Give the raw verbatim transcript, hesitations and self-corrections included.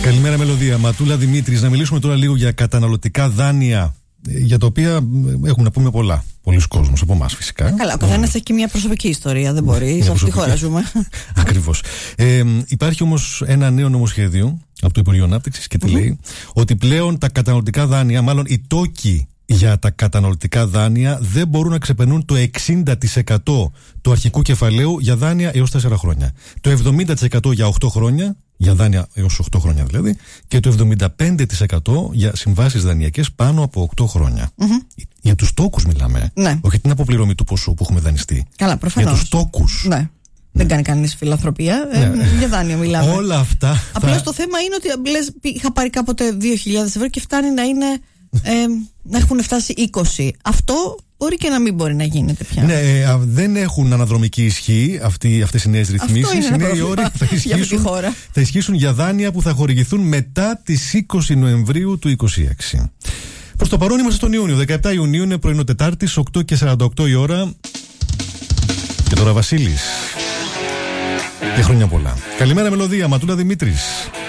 Καλημέρα, Μελωδία. Ματούλα Δημήτρης. Να μιλήσουμε τώρα λίγο για καταναλωτικά δάνεια, για τα οποία έχουμε να πούμε πολλά. Πολλοί κόσμος από εμάς, φυσικά. Καλά, ο καθένας έχει και μια προσωπική ιστορία. Δεν μπορεί. Σε αυτή τη χώρα ζούμε. Ακριβώς. Ε, υπάρχει όμως ένα νέο νομοσχέδιο από το Υπουργείο Ανάπτυξης και τι mm-hmm. λέει ότι πλέον τα καταναλωτικά δάνεια, μάλλον οι τόκοι για τα καταναλωτικά δάνεια, δεν μπορούν να ξεπερνούν το εξήντα τοις εκατό του αρχικού κεφαλαίου για δάνεια έως τέσσερα χρόνια. Το εβδομήντα τοις εκατό για οκτώ χρόνια, για δάνεια έως οκτώ χρόνια δηλαδή, και το εβδομήντα πέντε τοις εκατό για συμβάσεις δανειακές πάνω από οκτώ χρόνια. Mm-hmm. Για τους τόκους μιλάμε, ναι. όχι την αποπληρωμή του ποσού που έχουμε δανειστεί. Καλά, προφανώς. Για τους τόκους. Ναι. Δεν κάνει κανείς φιλανθρωπία. Ναι. Ε, για δάνειο μιλάμε. Όλα αυτά. Απλώς θα... το θέμα είναι ότι λες, είχα πάρει κάποτε δύο χιλιάδες ευρώ και φτάνει να είναι. Ε, να έχουν φτάσει είκοσι. Αυτό μπορεί και να μην μπορεί να γίνεται πια. Ναι, ε, δεν έχουν αναδρομική ισχύ αυτοί, αυτές οι νέες ρυθμίσεις. Οι νέοι όροι θα ισχύσουν, για θα ισχύσουν για δάνεια που θα χορηγηθούν μετά τις είκοσι Νοεμβρίου του είκοσι έξι. Προς το παρόν είμαστε στον Ιούνιο. δεκαεπτά Ιουνίου είναι πρωινό Τετάρτης, οκτώ και σαράντα οκτώ η ώρα. Και τώρα Βασίλης. Και χρόνια πολλά. Καλημέρα, Μελωδία. Ματούλα Δημήτρης.